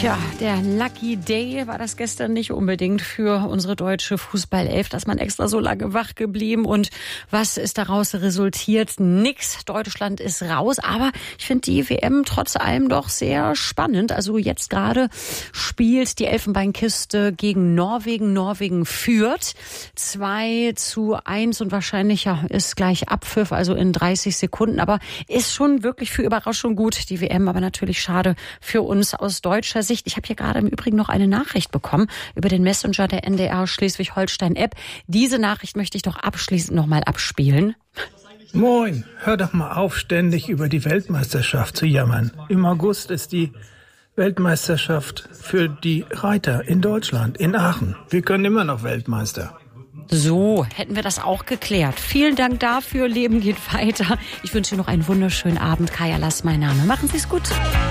Tja, der Lucky Day war das gestern nicht unbedingt für unsere deutsche Fußballelf, dass man extra so lange wach geblieben. Und was ist daraus resultiert? Nix. Deutschland ist raus. Aber ich finde die WM trotz allem doch sehr spannend. Also jetzt gerade spielt die Elfenbeinkiste gegen Norwegen. Norwegen führt 2:1 und wahrscheinlich ist gleich Abpfiff, also in 30 Sekunden. Aber ist schon wirklich für Überraschung gut, die WM. Aber natürlich schade für uns aus deutscher Sicht. Ich habe hier gerade im Übrigen noch eine Nachricht bekommen über den Messenger der NDR Schleswig-Holstein-App. Diese Nachricht möchte ich doch abschließend nochmal abspielen. Moin, hör doch mal auf, ständig über die Weltmeisterschaft zu jammern. Im August ist die Weltmeisterschaft für die Reiter in Deutschland, in Aachen. Wir können immer noch Weltmeister. So, hätten wir das auch geklärt. Vielen Dank dafür. Leben geht weiter. Ich wünsche noch einen wunderschönen Abend. Kaya Lass, mein Name. Machen Sie es gut.